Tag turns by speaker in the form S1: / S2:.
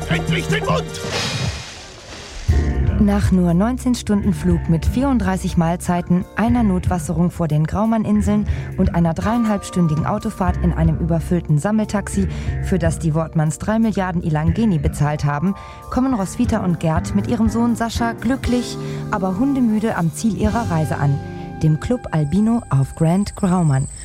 S1: Halt endlich den Mund!
S2: Nach nur 19 Stunden Flug mit 34 Mahlzeiten, einer Notwasserung vor den Graumann-Inseln und einer 3,5-stündigen Autofahrt in einem überfüllten Sammeltaxi, für das die Wortmanns 3 Milliarden Ilangeni bezahlt haben, kommen Roswitha und Gerd mit ihrem Sohn Sascha glücklich, aber hundemüde am Ziel ihrer Reise an, dem Club Albino auf Grand Graumann.